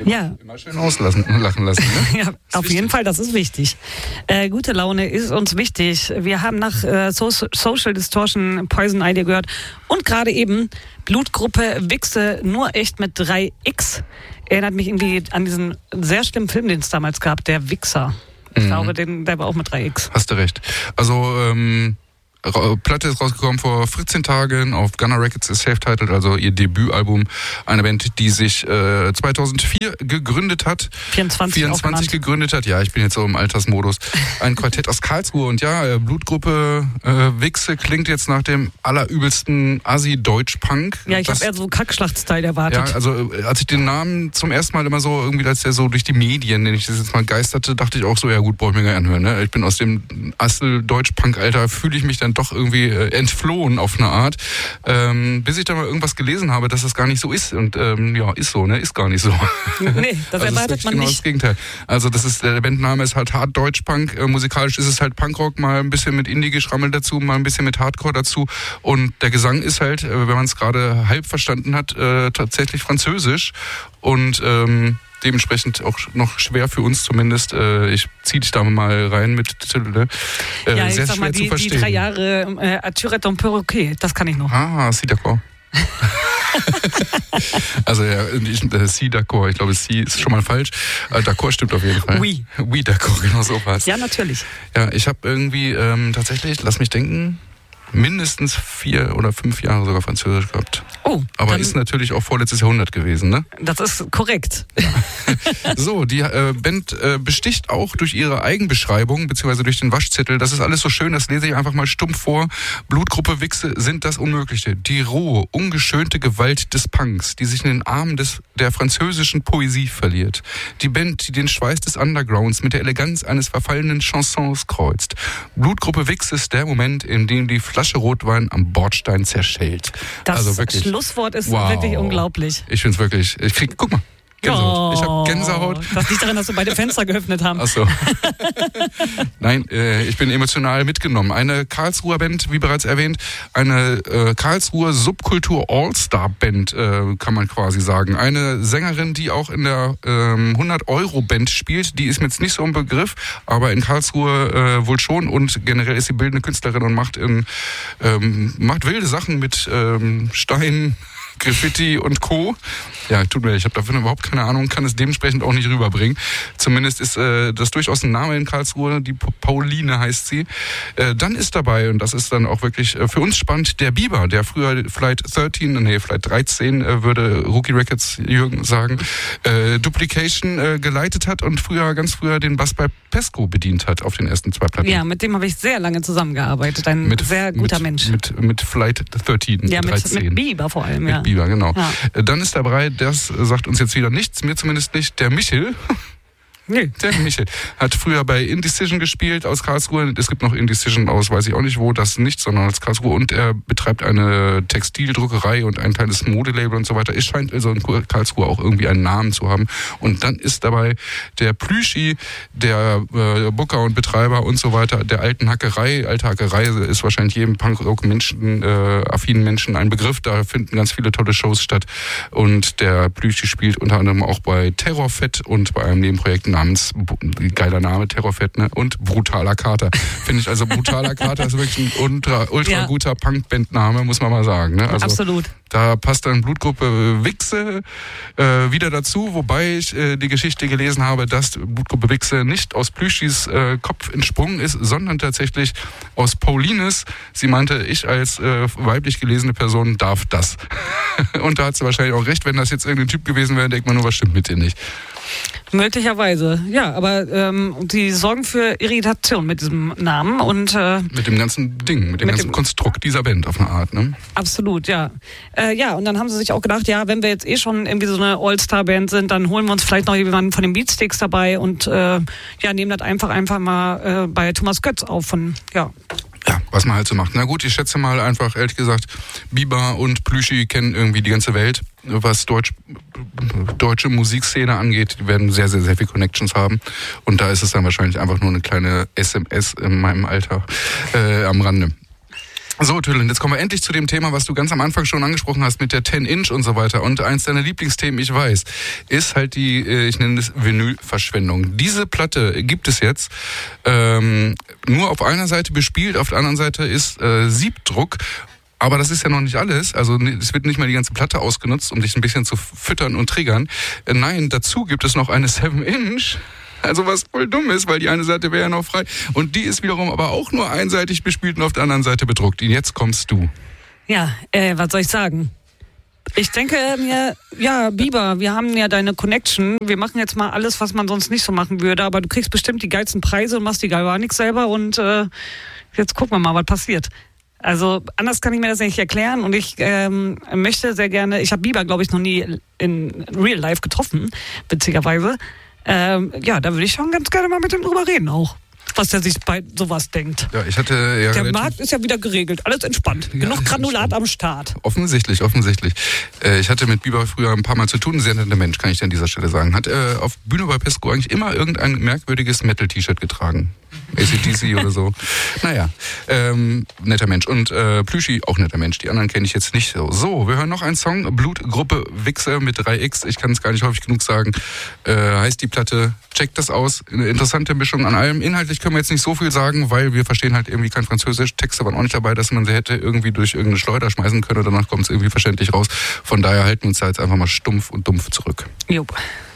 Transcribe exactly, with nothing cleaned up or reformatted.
Ja. Immer schön auslassen, lachen lassen. Ne? Ja, auf wichtig. jeden Fall, das ist wichtig. Äh, gute Laune ist uns wichtig. Wir haben nach äh, so- Social Distortion Poison Idea gehört und gerade eben Blutgruppe Wichse, nur echt mit drei X. Erinnert mich irgendwie an diesen sehr schlimmen Film, den es damals gab, der Wichser. Ich mhm. glaube, den, der war auch mit drei X. Hast du recht. Also, ähm... Platte ist rausgekommen vor vierzehn Tagen auf Gunner Records, ist self-titled, also ihr Debütalbum. Eine Band, die sich äh, zweitausendvier gegründet hat. vierundzwanzig, vierundzwanzig gegründet hat. Ja, ich bin jetzt so im Altersmodus. Ein Quartett aus Karlsruhe. Und ja, Blutgruppe äh, Wichse klingt jetzt nach dem allerübelsten Assi-Deutsch-Punk. Ja, ich habe eher so Kackschlacht-Style erwartet. Ja, also als ich den Namen zum ersten Mal immer so irgendwie, als der so durch die Medien, nenne ich das jetzt mal, geisterte, dachte ich auch so, ja gut, brauche ich mir gar nicht anhören. Ne? Ich bin aus dem Assel-Deutsch-Punk-Alter, fühle ich mich dann doch irgendwie äh, entflohen auf eine Art, ähm, bis ich dann mal irgendwas gelesen habe, dass das gar nicht so ist. Und ähm, ja, ist so, ne? Ist gar nicht so. Nee, das also erwartet das ist man genau nicht. Das Gegenteil. Also das ist, der Bandname ist halt Hard Deutsch-Punk. Äh, musikalisch ist es halt Punkrock, mal ein bisschen mit Indie-Geschrammel dazu, mal ein bisschen mit Hardcore dazu. Und der Gesang ist halt, äh, wenn man es gerade halb verstanden hat, äh, tatsächlich französisch. Und ähm, dementsprechend auch noch schwer für uns zumindest. Äh, ich zieh dich da mal rein mit Titel. Äh, ja, ich sehr sag schwer mal, zu die, verstehen. die drei Jahre äh, Arthur ton Perroquet, das kann ich noch. Ah, si d'accord. Also ja, ich, äh, si d'accord, ich glaube, si ist schon mal falsch. Äh, d'accord stimmt auf jeden Fall. Oui. Oui, d'accord, genau so was. Ja, natürlich. Ja, ich habe irgendwie ähm, tatsächlich, lass mich denken, mindestens vier oder fünf Jahre sogar Französisch gehabt. Oh. Aber ist natürlich auch vorletztes Jahrhundert gewesen, ne? Das ist korrekt. Ja. So, die äh, Band äh, besticht auch durch ihre Eigenbeschreibung, beziehungsweise durch den Waschzettel. Das ist alles so schön, das lese ich einfach mal stumpf vor. Blutgruppe Wichse sind das Unmögliche. Die rohe, ungeschönte Gewalt des Punks, die sich in den Armen des, der französischen Poesie verliert. Die Band, die den Schweiß des Undergrounds mit der Eleganz eines verfallenen Chansons kreuzt. Blutgruppe Wichse ist der Moment, in dem die Flasche Rotwein am Bordstein zerschellt. Das also wirklich, Schlusswort ist wow. wirklich unglaublich. Ich find's wirklich, ich krieg, guck mal. Gänsehaut. Oh, ich habe Gänsehaut. Das liegt daran, dass wir beide Fenster geöffnet haben. Ach so. Nein, äh, ich bin emotional mitgenommen. Eine Karlsruher Band, wie bereits erwähnt, eine äh, Karlsruher Subkultur All-Star-Band, äh, kann man quasi sagen. Eine Sängerin, die auch in der ähm, hundert-Euro-Band spielt, die ist mir jetzt nicht so ein Begriff, aber in Karlsruhe äh, wohl schon und generell ist sie bildende Künstlerin und macht, in, ähm, macht wilde Sachen mit ähm, Steinen, Graffiti und Co. Ja, tut mir leid, ich habe davon überhaupt keine Ahnung, kann es dementsprechend auch nicht rüberbringen. Zumindest ist äh, das durchaus ein Name in Karlsruhe, die Pauline heißt sie. Äh, dann ist dabei, und das ist dann auch wirklich äh, für uns spannend, der Biber, der früher Flight dreizehn, nee, Flight dreizehn, äh, würde Rookie Records Jürgen sagen, äh, Duplication äh, geleitet hat und früher, ganz früher den Bass bei Pesco bedient hat auf den ersten zwei Platten. Ja, mit dem habe ich sehr lange zusammengearbeitet. Ein mit, sehr guter mit, Mensch. Mit, mit Flight dreizehn. Ja, mit, dreizehn. mit Biber vor allem, mit ja. Biber, genau. Ja. Dann ist dabei, das sagt uns jetzt wieder nichts, mir zumindest nicht, der Michel. Nee, der Michel hat früher bei Indecision gespielt aus Karlsruhe. Es gibt noch Indecision aus, weiß ich auch nicht wo, das nicht, sondern aus Karlsruhe. Und er betreibt eine Textildruckerei und ein kleines Modelabel und so weiter. Es scheint also in Karlsruhe auch irgendwie einen Namen zu haben. Und dann ist dabei der Plüschi, der äh, Booker und Betreiber und so weiter, der alten Hackerei. Alte Hackerei ist wahrscheinlich jedem Punkrock-Menschen, äh, affinen Menschen ein Begriff. Da finden ganz viele tolle Shows statt. Und der Plüschi spielt unter anderem auch bei Terrorfett und bei einem Nebenprojekt namens, geiler Name, Terrorfett, ne? Und Brutaler Kater. Finde ich, also Brutaler Kater ist wirklich ein ultra, ultra ja. guter Punk-Band-Name, muss man mal sagen. Ne? Also, absolut. Da passt dann Blutgruppe Wichse äh, wieder dazu, wobei ich äh, die Geschichte gelesen habe, dass Blutgruppe Wichse nicht aus Plüschis äh, Kopf entsprungen ist, sondern tatsächlich aus Paulines. Sie meinte, ich als äh, weiblich gelesene Person darf das. Und da hat sie wahrscheinlich auch recht, wenn das jetzt irgendein Typ gewesen wäre, denkt man nur, was stimmt mit dir nicht. Möglicherweise, ja, aber ähm, die sorgen für Irritation mit diesem Namen und äh, mit dem ganzen Ding, mit dem mit ganzen dem Konstrukt dieser Band auf eine Art, ne? Absolut, ja. Äh, ja, und dann haben sie sich auch gedacht, ja, wenn wir jetzt eh schon irgendwie so eine All-Star-Band sind, dann holen wir uns vielleicht noch jemanden von den Beatsticks dabei und äh, ja, nehmen das einfach einfach mal äh, bei Thomas Götz auf von, ja. Ja, was man halt so macht. Na gut, ich schätze mal einfach, ehrlich gesagt, Biber und Plüschi kennen irgendwie die ganze Welt, was Deutsch, deutsche Musikszene angeht. Die werden sehr, sehr, sehr viel Connections haben. Und da ist es dann wahrscheinlich einfach nur eine kleine S M S in meinem Alter äh, am Rande. So, Tüllen, jetzt kommen wir endlich zu dem Thema, was du ganz am Anfang schon angesprochen hast mit der zehn Inch und so weiter. Und eins deiner Lieblingsthemen, ich weiß, ist halt die, ich nenne es Vinylverschwendung. Diese Platte gibt es jetzt ähm, nur auf einer Seite bespielt, auf der anderen Seite ist äh, Siebdruck. Aber das ist ja noch nicht alles. Also es wird nicht mal die ganze Platte ausgenutzt, um dich ein bisschen zu füttern und triggern. Äh, nein, dazu gibt es noch eine sieben Inch. Also was voll dumm ist, weil die eine Seite wäre ja noch frei. Und die ist wiederum aber auch nur einseitig bespielt und auf der anderen Seite bedruckt. Und jetzt kommst du. Ja, äh, was soll ich sagen? Ich denke mir, ja, Biber, wir haben ja deine Connection. Wir machen jetzt mal alles, was man sonst nicht so machen würde. Aber du kriegst bestimmt die geilsten Preise und machst die Galvanik selber. Und äh, jetzt gucken wir mal, was passiert. Also anders kann ich mir das nicht erklären. Und ich ähm, möchte sehr gerne, ich habe Biber, glaube ich, noch nie in Real Life getroffen, witzigerweise. Ähm, ja, da würde ich schon ganz gerne mal mit ihm drüber reden auch, was der sich bei sowas denkt. Ja, ich hatte ja der Markt ist ja wieder geregelt, alles entspannt. Ja, genug Granulat am Start. Offensichtlich, offensichtlich. Äh, ich hatte mit Biber früher ein paar Mal zu tun, ein sehr netter Mensch, kann ich dir an dieser Stelle sagen. Hat äh, auf Bühne bei Pesco eigentlich immer irgendein merkwürdiges Metal-T-Shirt getragen. A C D C oder so. Naja, ähm, netter Mensch. Und äh, Plüschi, auch netter Mensch. Die anderen kenne ich jetzt nicht so. So, wir hören noch einen Song. Blutgruppe Wichse mit drei X. Ich kann es gar nicht häufig genug sagen. Äh, heißt die Platte, checkt das aus. Eine interessante Mischung an allem. Inhaltlich können wir jetzt nicht so viel sagen, weil wir verstehen halt irgendwie kein Französisch. Texte waren auch nicht dabei, dass man sie hätte irgendwie durch irgendeine Schleuder schmeißen können. Und danach kommt es irgendwie verständlich raus. Von daher halten wir uns da jetzt einfach mal stumpf und dumpf zurück. Jupp.